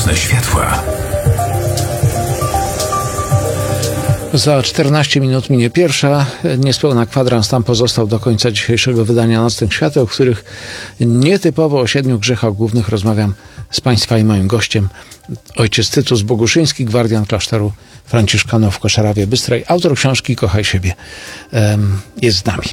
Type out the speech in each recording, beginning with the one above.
Mocne światła. Za 14 minut minie pierwsza. Niespełna kwadrans nam pozostał do końca dzisiejszego wydania Nocnych Świateł, w których nietypowo o 7 grzechach głównych rozmawiam z Państwa i moim gościem. Ojciec Tytus Boguszyński, gwardian klasztoru Franciszkanów w Koszarawie Bystrej, autor książki Kochaj siebie, jest z nami.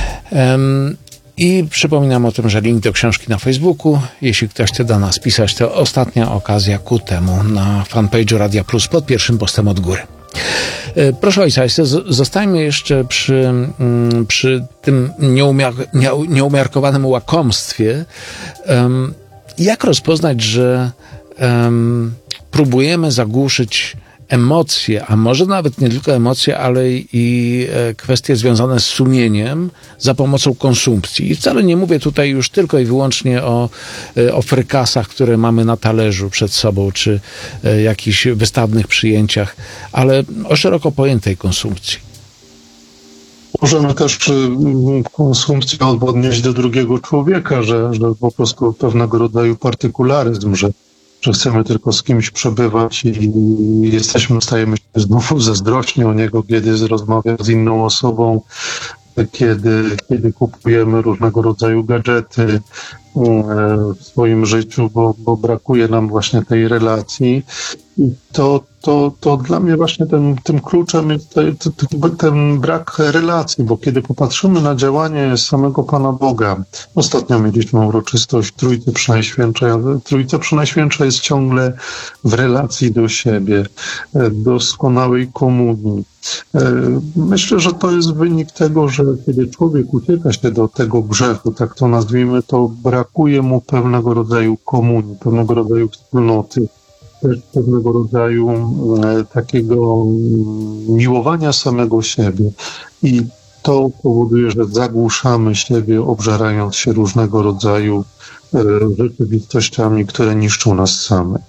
I przypominam o tym, że link do książki na Facebooku. Jeśli ktoś chce do nas pisać, to ostatnia okazja ku temu na fanpage'u Radia Plus pod pierwszym postem od góry. Proszę ojca, zostańmy jeszcze przy tym nieumiarkowanym łakomstwie. Jak rozpoznać, że próbujemy zagłuszyć emocje, a może nawet nie tylko emocje, ale i kwestie związane z sumieniem za pomocą konsumpcji? I wcale nie mówię tutaj już tylko i wyłącznie o frykasach, które mamy na talerzu przed sobą, czy jakichś wystawnych przyjęciach, ale o szeroko pojętej konsumpcji. Możemy też konsumpcję odnieść do drugiego człowieka, że po prostu pewnego rodzaju partykularyzm, że chcemy tylko z kimś przebywać i stajemy się znowu zazdrośni o niego, kiedy rozmawia z inną osobą, kiedy kupujemy różnego rodzaju gadżety w swoim życiu, bo brakuje nam właśnie tej relacji. I to dla mnie właśnie tym kluczem jest ten brak relacji, bo kiedy popatrzymy na działanie samego Pana Boga, ostatnio mieliśmy uroczystość Trójcy Przenajświętszej, Trójca Przenajświętsza jest ciągle w relacji do siebie, doskonałej komunii. Myślę, że to jest wynik tego, że kiedy człowiek ucieka się do tego grzechu, tak to nazwijmy, to brakuje mu pewnego rodzaju komunii, pewnego rodzaju wspólnoty, też pewnego rodzaju takiego miłowania samego siebie. I to powoduje, że zagłuszamy siebie, obżerając się różnego rodzaju rzeczywistościami, które niszczą nas samych.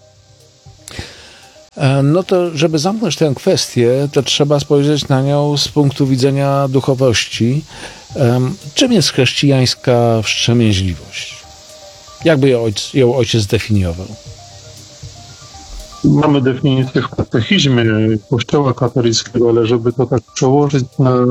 No to, żeby zamknąć tę kwestię, to trzeba spojrzeć na nią z punktu widzenia duchowości. Czym jest chrześcijańska wstrzemięźliwość? Jakby ją ojciec zdefiniował? Mamy definicję w katechizmie Kościoła katolickiego, ale żeby to tak przełożyć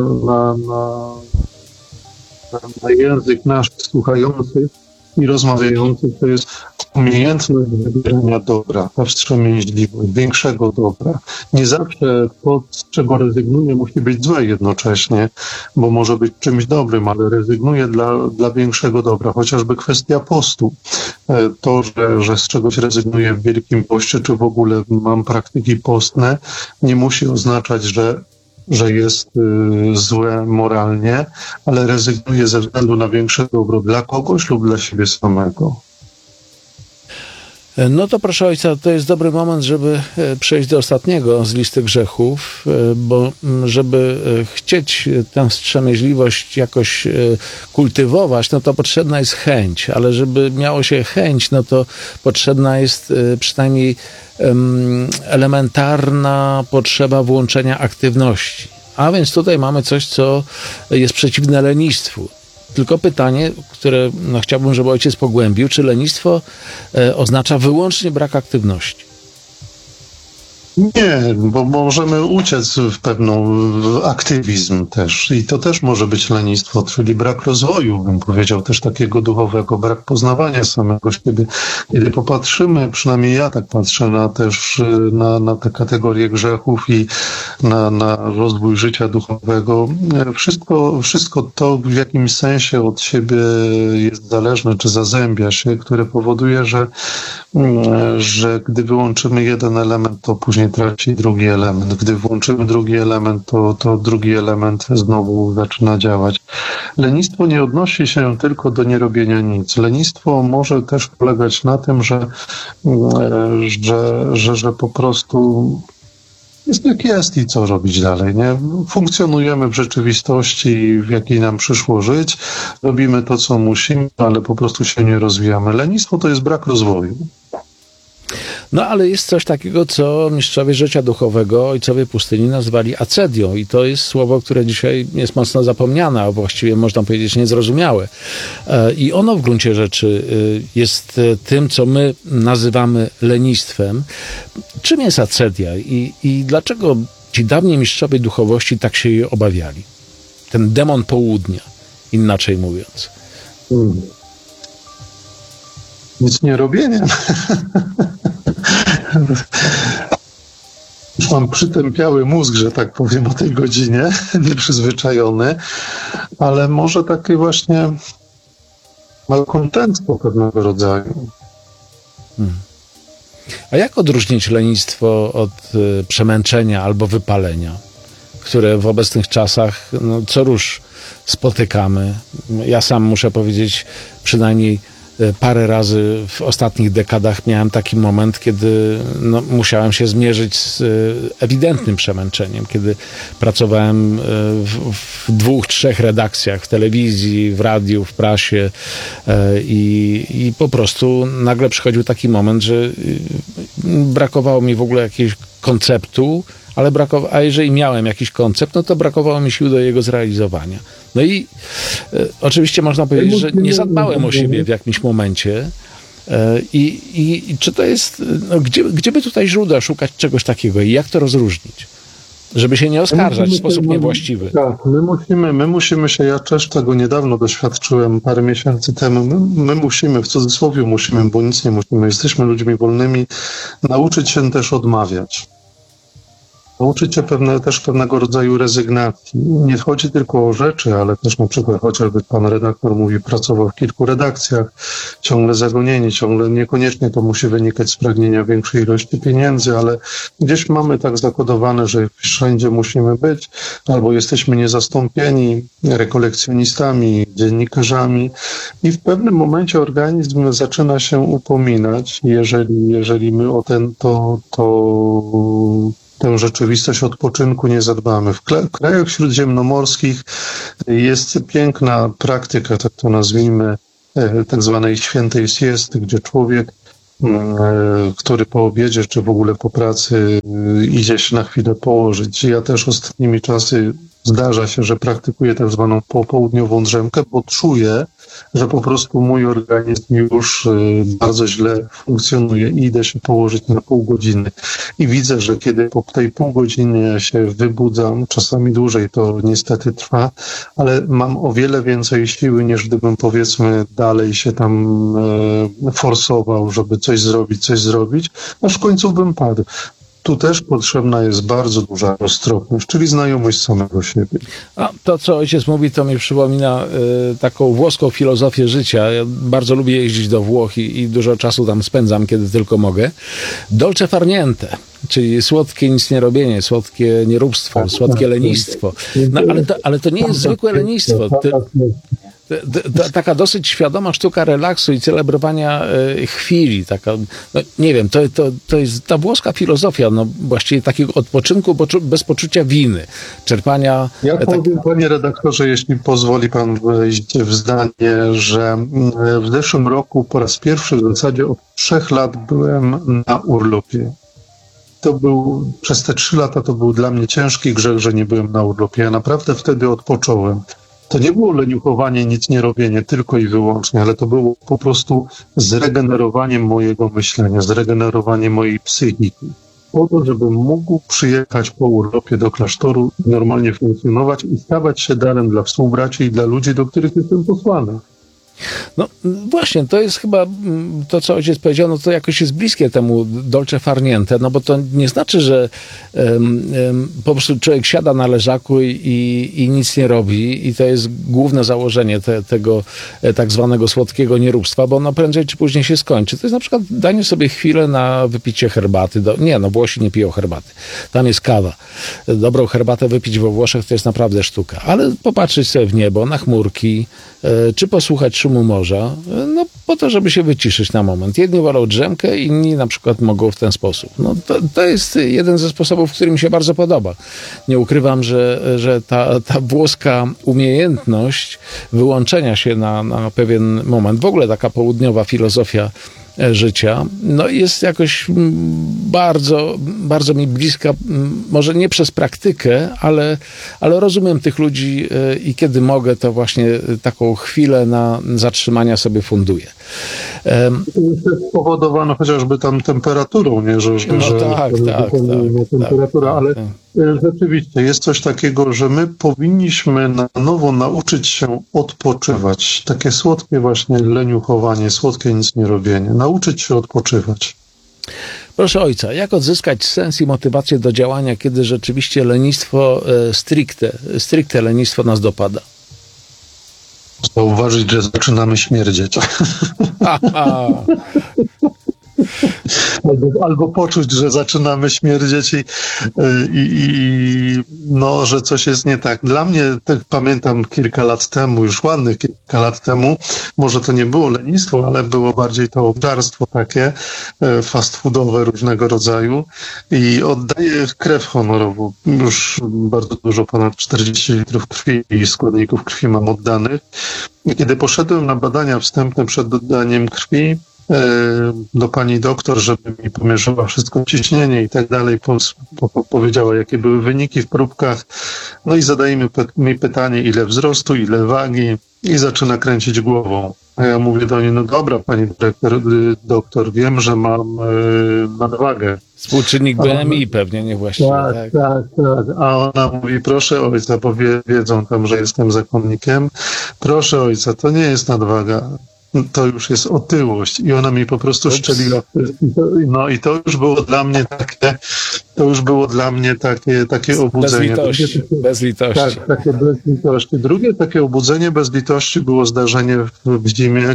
na język nasz słuchających i rozmawiających, to jest umiejętność wybierania dobra, ta wstrzemięźliwość, większego dobra. Nie zawsze to, z czego rezygnuję, musi być złe jednocześnie, bo może być czymś dobrym, ale rezygnuję dla większego dobra. Chociażby kwestia postu. To, że z czegoś rezygnuję w Wielkim Poście, czy w ogóle mam praktyki postne, nie musi oznaczać, że jest złe moralnie, ale rezygnuję ze względu na większe dobro dla kogoś lub dla siebie samego. No to proszę ojca, to jest dobry moment, żeby przejść do ostatniego z listy grzechów, bo żeby chcieć tę wstrzemięźliwość jakoś kultywować, no to potrzebna jest chęć, ale żeby miało się chęć, no to potrzebna jest przynajmniej elementarna potrzeba włączenia aktywności. A więc tutaj mamy coś, co jest przeciwne lenistwu. Tylko pytanie, które chciałbym, żeby ojciec pogłębił, czy lenistwo oznacza wyłącznie brak aktywności? Nie, bo możemy uciec w pewną aktywizm też i to też może być lenistwo, czyli brak rozwoju, bym powiedział, też takiego duchowego, brak poznawania samego siebie. Kiedy popatrzymy, przynajmniej ja tak patrzę na te kategorie grzechów i na rozwój życia duchowego, wszystko to w jakimś sensie od siebie jest zależne, czy zazębia się, które powoduje, że gdy wyłączymy jeden element, to później traci drugi element. Gdy włączymy drugi element, to drugi element znowu zaczyna działać. Lenistwo nie odnosi się tylko do nierobienia nic. Lenistwo może też polegać na tym, że po prostu jest jak jest i co robić dalej, nie? Funkcjonujemy w rzeczywistości, w jakiej nam przyszło żyć, robimy to, co musimy, ale po prostu się nie rozwijamy. Lenistwo to jest brak rozwoju. No ale jest coś takiego, co mistrzowie życia duchowego, ojcowie pustyni nazwali acedią i to jest słowo, które dzisiaj jest mocno zapomniane, a właściwie można powiedzieć niezrozumiałe. I ono w gruncie rzeczy jest tym, co my nazywamy lenistwem. Czym jest acedia i dlaczego ci dawni mistrzowie duchowości tak się jej obawiali? Ten demon południa, inaczej mówiąc. Nic nie robienie. Już mam przytępiały mózg, że tak powiem, o tej godzinie, nieprzyzwyczajony, ale może takie właśnie malkontentstwo pewnego rodzaju. A jak odróżnić lenistwo od przemęczenia albo wypalenia, które w obecnych czasach co rusz spotykamy? Ja sam muszę powiedzieć, przynajmniej parę razy w ostatnich dekadach miałem taki moment, kiedy musiałem się zmierzyć z ewidentnym przemęczeniem, kiedy pracowałem w 2-3 redakcjach, w telewizji, w radiu, w prasie i po prostu nagle przychodził taki moment, że brakowało mi w ogóle jakiegoś konceptu, a jeżeli miałem jakiś koncept, no to brakowało mi sił do jego zrealizowania. No i oczywiście można powiedzieć, że nie zadbałem o siebie w jakimś momencie i czy to jest, gdzie by tutaj źródła szukać czegoś takiego i jak to rozróżnić? Żeby się nie oskarżać w sposób niewłaściwy. Tak, my musimy się, ja też tego niedawno doświadczyłem, parę miesięcy temu, my musimy, w cudzysłowie musimy, bo nic nie musimy, jesteśmy ludźmi wolnymi, nauczyć się też odmawiać. Nauczyć się też pewnego rodzaju rezygnacji. Nie chodzi tylko o rzeczy, ale też na przykład chociażby pan redaktor mówi, pracował w kilku redakcjach, ciągle zagonieni, ciągle niekoniecznie to musi wynikać z pragnienia większej ilości pieniędzy, ale gdzieś mamy tak zakodowane, że wszędzie musimy być, albo jesteśmy niezastąpieni rekolekcjonistami, dziennikarzami i w pewnym momencie organizm zaczyna się upominać, jeżeli my o tę rzeczywistość odpoczynku nie zadbamy. W krajach śródziemnomorskich jest piękna praktyka, tak to nazwijmy, tak zwanej świętej siesty, gdzie człowiek, który po obiedzie czy w ogóle po pracy idzie się na chwilę położyć. Ja też ostatnimi czasy zdarza się, że praktykuję tak zwaną popołudniową drzemkę, bo czuję, że po prostu mój organizm już bardzo źle funkcjonuje i idę się położyć na pół godziny. I widzę, że kiedy po tej pół godziny się wybudzam, czasami dłużej to niestety trwa, ale mam o wiele więcej siły, niż gdybym powiedzmy dalej się tam forsował, żeby coś zrobić, aż w końcu bym padł. Tu też potrzebna jest bardzo duża roztropność, czyli znajomość samego siebie. A to, co ojciec mówi, to mi przypomina taką włoską filozofię życia. Ja bardzo lubię jeździć do Włoch i dużo czasu tam spędzam, kiedy tylko mogę. Dolce far niente, czyli słodkie nic nie robienie, słodkie nieróbstwo, słodkie lenistwo. No, ale to nie jest zwykłe lenistwo. Taka dosyć świadoma sztuka relaksu i celebrowania chwili. Nie wiem, to jest ta włoska filozofia, właściwie takiego odpoczynku bez poczucia winy, czerpania... Ja powiem, panie redaktorze, jeśli pozwoli pan wejść w zdanie, że w zeszłym roku po raz pierwszy w zasadzie od 3 lat byłem na urlopie. Przez te 3 lata to był dla mnie ciężki grzech, że nie byłem na urlopie. Ja naprawdę wtedy odpocząłem. To nie było leniuchowanie, nic nie robienie, tylko i wyłącznie, ale to było po prostu zregenerowanie mojego myślenia, zregenerowanie mojej psychiki. Po to, żebym mógł przyjechać po urlopie do klasztoru, normalnie funkcjonować i stawać się darem dla współbraci i dla ludzi, do których jestem posłany. No właśnie, to jest chyba to, co ojciec powiedział, to jakoś jest bliskie temu dolce far niente, bo to nie znaczy, że po prostu człowiek siada na leżaku i nic nie robi i to jest główne założenie tego tak zwanego słodkiego nieróbstwa, bo ono prędzej czy później się skończy. To jest na przykład danie sobie chwilę na wypicie herbaty. Włosi nie piją herbaty. Tam jest kawa. Dobrą herbatę wypić we Włoszech to jest naprawdę sztuka. Ale popatrzeć sobie w niebo, na chmurki, czy posłuchać szumu morza, po to, żeby się wyciszyć na moment. Jedni wolą drzemkę, inni na przykład mogą w ten sposób. To jest jeden ze sposobów, który mi się bardzo podoba. Nie ukrywam, że ta włoska umiejętność wyłączenia się na pewien moment, w ogóle taka południowa filozofia życia. No i jest jakoś bardzo, bardzo mi bliska, może nie przez praktykę, ale rozumiem tych ludzi i kiedy mogę, to właśnie taką chwilę na zatrzymania sobie funduję. To jest spowodowane chociażby tam temperaturą, nie? Że temperatura, ale rzeczywiście jest coś takiego, że my powinniśmy na nowo nauczyć się odpoczywać. Takie słodkie właśnie leniuchowanie, słodkie nic nie robienie. Nauczyć się odpoczywać. Proszę ojca, jak odzyskać sens i motywację do działania, kiedy rzeczywiście lenistwo, stricte lenistwo nas dopada? Zauważyć, że zaczynamy śmierdzieć. Albo poczuć, że zaczynamy śmierdzieć i że coś jest nie tak. Dla mnie, tak pamiętam kilka lat temu, już ładnych kilka lat temu, może to nie było lenistwo, ale było bardziej to obżarstwo takie fast foodowe różnego rodzaju i oddaję krew honorową. Już bardzo dużo, ponad 40 litrów krwi i składników krwi mam oddanych. I kiedy poszedłem na badania wstępne przed oddaniem krwi, do pani doktor, żeby mi pomierzyła wszystko ciśnienie i tak dalej, powiedziała, jakie były wyniki w próbkach. No i zadaje mi pytanie, ile wzrostu, ile wagi i zaczyna kręcić głową. A ja mówię do niej, no dobra, pani doktor, wiem, że mam nadwagę. Współczynnik BMI pewnie niewłaściwy. Tak. A ona mówi, proszę ojca, bo wiedzą tam, że jestem zakonnikiem. Proszę ojca, to nie jest nadwaga. To już jest otyłość i ona mi po prostu szczeliła. No i to już było dla mnie takie obudzenie. Bez litości. Tak, takie bez litości. Drugie takie obudzenie bez litości było zdarzenie w zimie,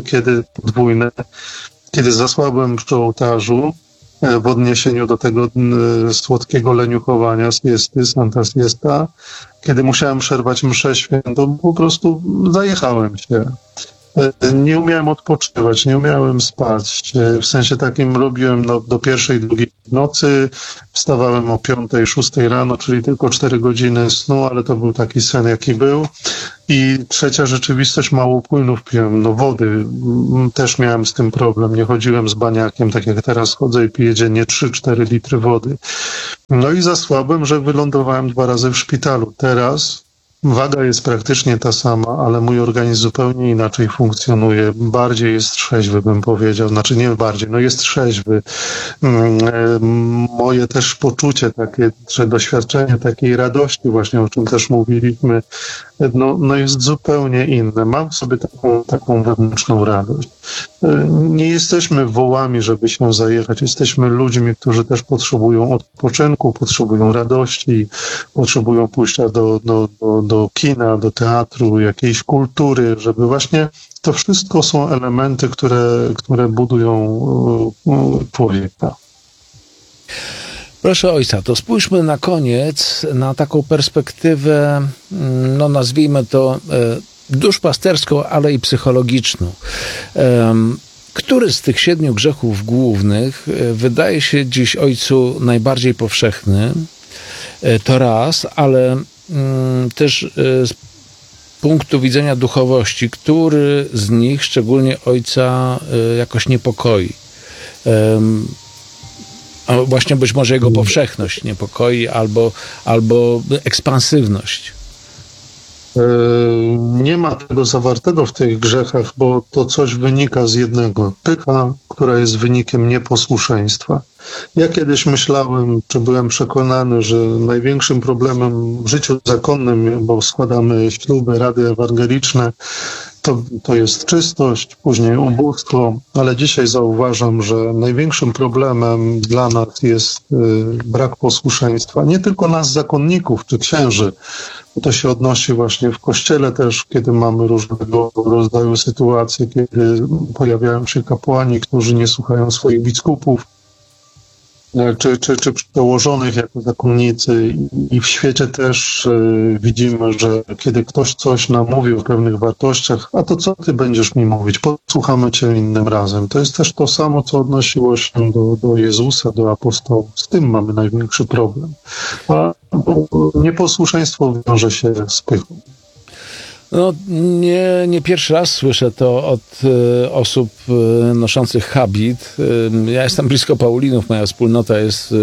kiedy zasłabłem przy ołtarzu w odniesieniu do tego słodkiego leniuchowania, siesty, Santa Siesta, kiedy musiałem przerwać mszę świętą, po prostu zajechałem się. Nie umiałem odpoczywać, nie umiałem spać. W sensie takim robiłem do 1, 2 nocy, wstawałem o 5, 6 rano, czyli tylko 4 godziny snu, ale to był taki sen, jaki był. I trzecia rzeczywistość, mało płynów piłem, wody. Też miałem z tym problem. Nie chodziłem z baniakiem, tak jak teraz chodzę i piję dziennie 3-4 litry wody. No i zasłabłem, że wylądowałem 2 razy w szpitalu. Teraz waga jest praktycznie ta sama, ale mój organizm zupełnie inaczej funkcjonuje. Bardziej jest trzeźwy, bym powiedział. Znaczy nie bardziej, jest trzeźwy. Moje też poczucie takie, że doświadczenie takiej radości, właśnie o czym też mówiliśmy, jest zupełnie inne. Mam w sobie taką wewnętrzną radość. Nie jesteśmy wołami, żeby się zajechać. Jesteśmy ludźmi, którzy też potrzebują odpoczynku, potrzebują radości, potrzebują pójścia do kina, do teatru, jakiejś kultury, żeby właśnie to wszystko są elementy, które budują człowieka. Proszę ojca, to spójrzmy na koniec na taką perspektywę, nazwijmy to duszpasterską, ale i psychologiczną. Który z tych 7 grzechów głównych wydaje się dziś ojcu najbardziej powszechny? To raz, ale też z punktu widzenia duchowości, który z nich szczególnie ojca jakoś niepokoi? A właśnie być może jego powszechność niepokoi albo ekspansywność. Nie ma tego zawartego w tych grzechach, bo to coś wynika z jednego. Pycha, która jest wynikiem nieposłuszeństwa. Ja kiedyś myślałem, czy byłem przekonany, że największym problemem w życiu zakonnym, bo składamy śluby, rady ewangeliczne, to jest czystość, później ubóstwo, ale dzisiaj zauważam, że największym problemem dla nas jest brak posłuszeństwa. Nie tylko nas, zakonników czy księży. To się odnosi właśnie w Kościele też, kiedy mamy różnego rodzaju sytuacje, kiedy pojawiają się kapłani, którzy nie słuchają swoich biskupów, czy przełożonych jako zakonnicy. I w świecie też widzimy, że kiedy ktoś coś nam mówi o pewnych wartościach, a to co ty będziesz mi mówić? Posłuchamy cię innym razem. To jest też to samo, co odnosiło się do Jezusa, do apostołów. Z tym mamy największy problem. A nieposłuszeństwo wiąże się z pychą. No, nie pierwszy raz słyszę to od osób noszących habit. Ja jestem blisko Paulinów, moja wspólnota jest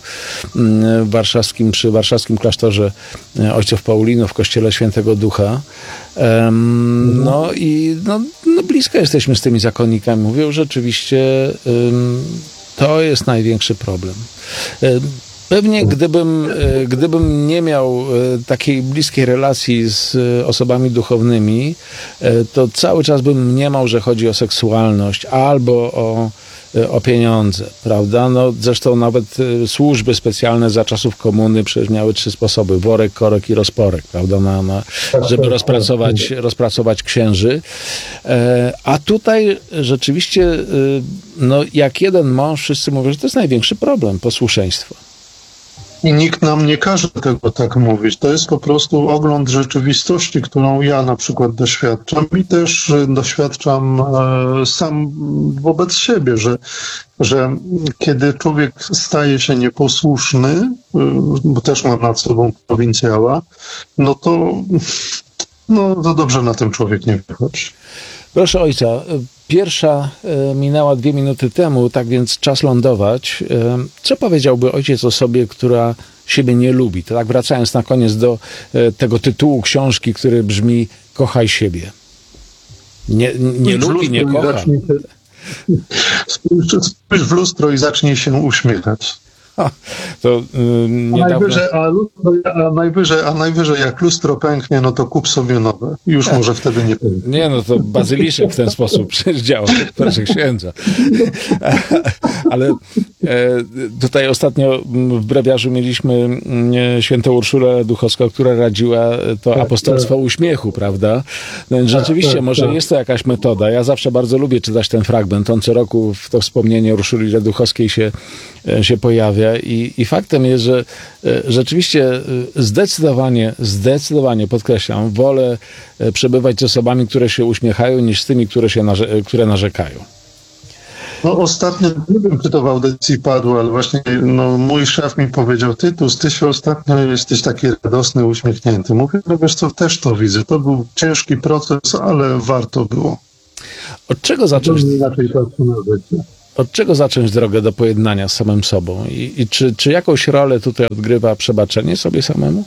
przy warszawskim klasztorze ojców Paulinów w kościele Świętego Ducha. No i blisko jesteśmy z tymi zakonnikami. Mówią, rzeczywiście to jest największy problem. Pewnie gdybym nie miał takiej bliskiej relacji z osobami duchownymi, to cały czas bym mniemał, że chodzi o seksualność albo o pieniądze, prawda? No, zresztą nawet służby specjalne za czasów komuny przecież miały 3 sposoby: worek, korek i rozporek, prawda? Żeby rozpracować księży. A tutaj rzeczywiście, jak jeden mąż, wszyscy mówią, że to jest największy problem, posłuszeństwo. I nikt nam nie każe tego tak mówić. To jest po prostu ogląd rzeczywistości, którą ja na przykład doświadczam i też doświadczam sam wobec siebie, że kiedy człowiek staje się nieposłuszny, bo też mam nad sobą prowincjała, to dobrze na tym człowiek nie wychodzi. Proszę ojca, pierwsza minęła 2 minuty temu, tak więc czas lądować. Co powiedziałby ojciec osobie, która siebie nie lubi? To tak wracając na koniec do tego tytułu książki, który brzmi „Kochaj siebie”. Nie lubi, nie kocha. Spójrz w lustro i zacznij się uśmiechać. To niedawno... a najwyżej jak lustro pęknie, to kup sobie nowe. Już może wtedy nie pęknie. Nie, to bazyliszek w ten sposób przecież działa, proszę księdza. Ale tutaj ostatnio w brewiarzu mieliśmy świętą Urszulę Duchowską, która radziła to apostolstwo uśmiechu, prawda? No więc rzeczywiście, może jest to jakaś metoda. Ja zawsze bardzo lubię czytać ten fragment. On co roku w to wspomnienie Urszuli Duchowskiej się pojawia i faktem jest, że rzeczywiście zdecydowanie podkreślam, wolę przebywać z osobami, które się uśmiechają, niż z tymi, które narzekają. Ostatnio nie bym czytał audycji Padło, ale właśnie mój szef mi powiedział: Tytus, ty się ostatnio jesteś taki radosny, uśmiechnięty. Mówię, wiesz co, też to widzę. To był ciężki proces, ale warto było. Od czego zacząć? Inaczej patrzę na życie. Od czego zacząć drogę do pojednania z samym sobą? I czy jakąś rolę tutaj odgrywa przebaczenie sobie samemu?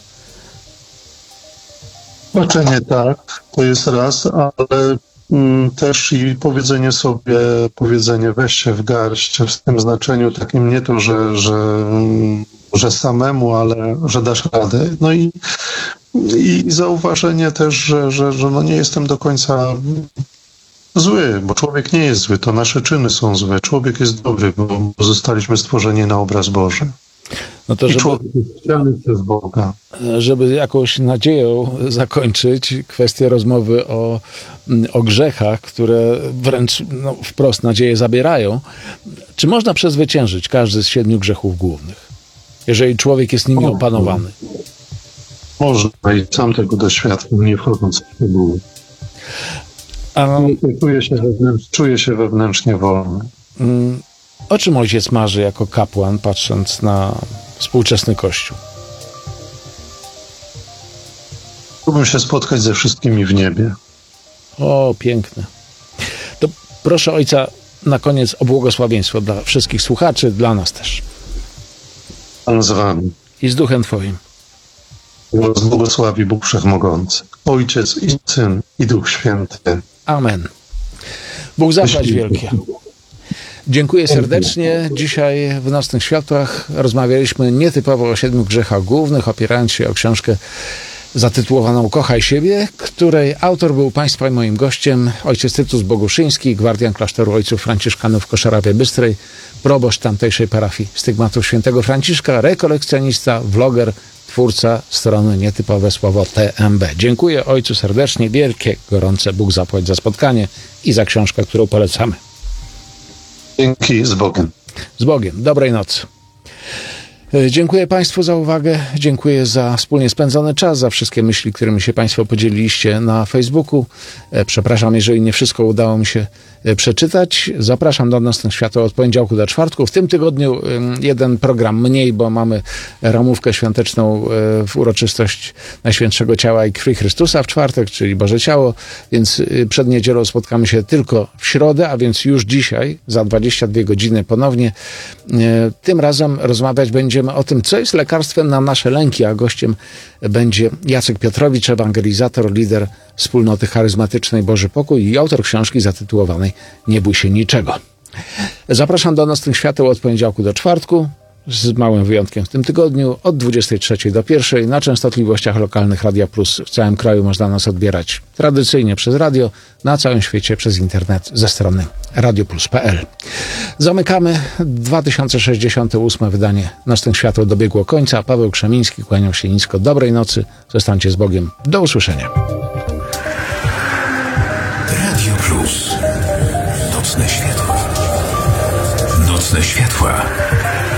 Przebaczenie tak, to jest raz, ale też i powiedzenie weź się w garść, w tym znaczeniu takim nie to, że samemu, ale że dasz radę. I zauważenie też, że nie jestem do końca zły, bo człowiek nie jest zły, to nasze czyny są złe. Człowiek jest dobry, bo zostaliśmy stworzeni na obraz Boży. I człowiek jest chciany przez Boga. Żeby jakąś nadzieją zakończyć kwestię rozmowy o grzechach, które wręcz wprost nadzieję zabierają, czy można przezwyciężyć każdy z 7 grzechów głównych, jeżeli człowiek jest nimi opanowany? Można i sam tego doświadczam, nie wchodząc w szczegóły. Czuję się wewnętrznie wolny. O czym ojciec marzy jako kapłan, patrząc na współczesny Kościół? Chciałbym się spotkać ze wszystkimi w niebie. O, piękne. To proszę ojca na koniec o błogosławieństwo dla wszystkich słuchaczy, dla nas też. Pan z wami. I z duchem Twoim. Was błogosławi Bóg Wszechmogący, Ojciec i Syn i Duch Święty. Amen. Bóg zapłać wielkie. Dziękuję serdecznie. Dzisiaj w Nocnych Światłach rozmawialiśmy nietypowo o 7 grzechach głównych, opierając się o książkę zatytułowaną „Kochaj siebie”, której autor był Państwa i moim gościem ojciec Tytus Boguszyński, gwardian klasztoru ojców franciszkanów w Koszarawie Bystrej, proboszcz tamtejszej parafii Stygmatów Świętego Franciszka, rekolekcjonista, vloger, twórca strony Nietypowe Słowo TMB. Dziękuję ojcu serdecznie, wielkie, gorące Bóg zapłać za spotkanie i za książkę, którą polecamy. Dzięki, z Bogiem. Z Bogiem. Dobrej nocy. Dziękuję Państwu za uwagę, dziękuję za wspólnie spędzony czas, za wszystkie myśli, którymi się Państwo podzieliliście na Facebooku. Przepraszam, jeżeli nie wszystko udało mi się przeczytać. Zapraszam do Nocnych Świateł od poniedziałku do czwartku. W tym tygodniu jeden program mniej, bo mamy ramówkę świąteczną w uroczystość Najświętszego Ciała i Krwi Chrystusa w czwartek, czyli Boże Ciało, więc przed niedzielą spotkamy się tylko w środę, a więc już dzisiaj, za 22 godziny ponownie. Tym razem rozmawiać będziemy o tym, co jest lekarstwem na nasze lęki, a gościem będzie Jacek Piotrowicz, ewangelizator, lider wspólnoty charyzmatycznej Boży Pokój i autor książki zatytułowanej Nie bój się niczego. Zapraszam do Nocnych Świateł od poniedziałku do czwartku, z małym wyjątkiem w tym tygodniu, od 23 do 1 na częstotliwościach lokalnych Radia Plus. W całym kraju można nas odbierać tradycyjnie przez radio, na całym świecie przez internet ze strony radioplus.pl. Zamykamy 2068 wydanie Nocnych Świateł dobiegło końca. Paweł Krzemiński, kłaniał się nisko. Dobrej nocy, zostańcie z Bogiem. Do usłyszenia. Radio Plus. Nocne światła. Nocne światła.